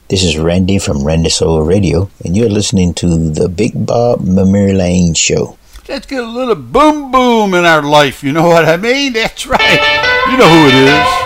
This is Randy from Randy Soul Radio, and you're listening to the Big Bob Memory Lane Show. Let's get a little boom boom in our life, you know what I mean? That's right. You know who it is.